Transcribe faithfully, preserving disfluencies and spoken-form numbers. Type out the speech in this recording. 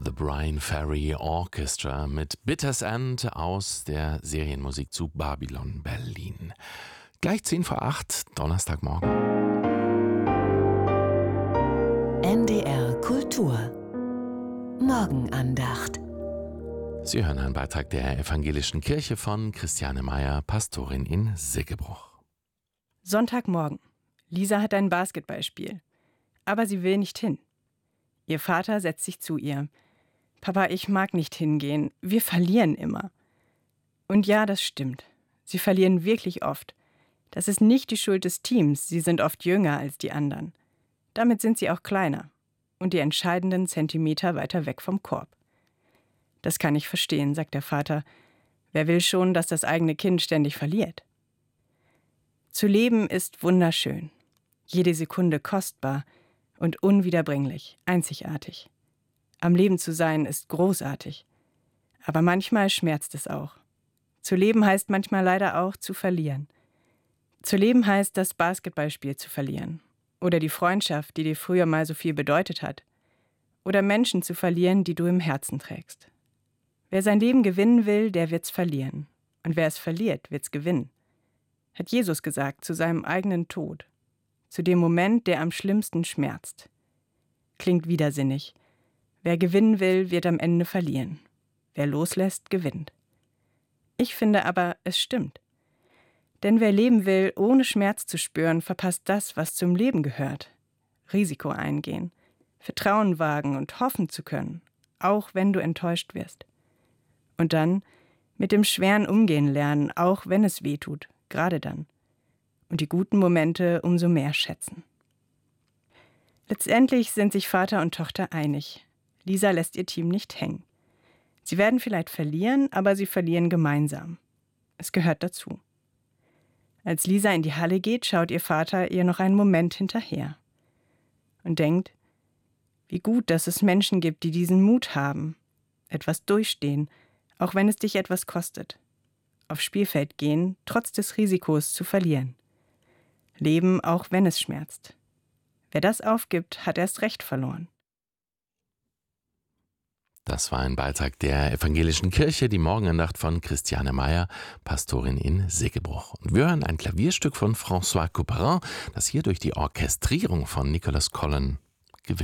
The Brian Ferry Orchestra mit Bitters End aus der Serienmusik zu Babylon Berlin. Gleich zehn vor acht, Donnerstagmorgen. N D R Kultur Morgenandacht. Sie hören einen Beitrag der Evangelischen Kirche von Christiane Meyer, Pastorin in Siggebruch. Sonntagmorgen. Lisa hat ein Basketballspiel. Aber sie will nicht hin. Ihr Vater setzt sich zu ihr. Papa, ich mag nicht hingehen. Wir verlieren immer. Und ja, das stimmt. Sie verlieren wirklich oft. Das ist nicht die Schuld des Teams. Sie sind oft jünger als die anderen. Damit sind sie auch kleiner. Und die entscheidenden Zentimeter weiter weg vom Korb. Das kann ich verstehen, sagt der Vater. Wer will schon, dass das eigene Kind ständig verliert? Zu leben ist wunderschön. Jede Sekunde kostbar und unwiederbringlich, einzigartig. Am Leben zu sein ist großartig. Aber manchmal schmerzt es auch. Zu leben heißt manchmal leider auch zu verlieren. Zu leben heißt, das Basketballspiel zu verlieren. Oder die Freundschaft, die dir früher mal so viel bedeutet hat. Oder Menschen zu verlieren, die du im Herzen trägst. Wer sein Leben gewinnen will, der wird's verlieren. Und wer es verliert, wird's gewinnen. Hat Jesus gesagt zu seinem eigenen Tod. Zu dem Moment, der am schlimmsten schmerzt. Klingt widersinnig. Wer gewinnen will, wird am Ende verlieren. Wer loslässt, gewinnt. Ich finde aber, es stimmt. Denn wer leben will, ohne Schmerz zu spüren, verpasst das, was zum Leben gehört. Risiko eingehen, Vertrauen wagen und hoffen zu können, auch wenn du enttäuscht wirst. Und dann mit dem Schweren umgehen lernen, auch wenn es weh tut, gerade dann. Und die guten Momente umso mehr schätzen. Letztendlich sind sich Vater und Tochter einig. Lisa lässt ihr Team nicht hängen. Sie werden vielleicht verlieren, aber sie verlieren gemeinsam. Es gehört dazu. Als Lisa in die Halle geht, schaut ihr Vater ihr noch einen Moment hinterher. Und denkt, wie gut, dass es Menschen gibt, die diesen Mut haben. Etwas durchstehen, auch wenn es dich etwas kostet. Aufs Spielfeld gehen, trotz des Risikos zu verlieren. Leben, auch wenn es schmerzt. Wer das aufgibt, hat erst recht verloren. Das war ein Beitrag der Evangelischen Kirche, die Morgenandacht von Christiane Meyer, Pastorin in Siggebruch. Und wir hören ein Klavierstück von François Couperin, das hier durch die Orchestrierung von Nicolas Collen